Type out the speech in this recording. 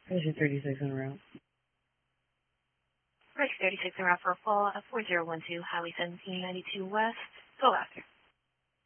Station 36 en route. Bridge 36 en route for a full 4012, Highway 1792 West. Go after.